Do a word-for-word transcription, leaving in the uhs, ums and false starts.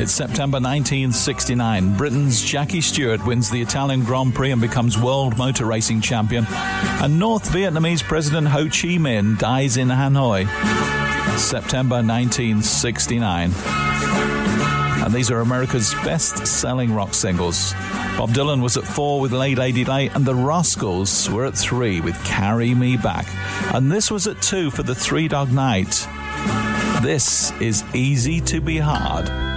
It's September nineteen sixty-nine. Britain's Jackie Stewart wins the Italian Grand Prix and becomes world motor racing champion. And North Vietnamese President Ho Chi Minh dies in Hanoi. September nineteen sixty-nine. And these are America's best-selling rock singles. Bob Dylan was at four with Lay Lady Lay, and the Rascals were at three with Carry Me Back. And this was at two for the Three Dog Night. This is Easy to Be Hard.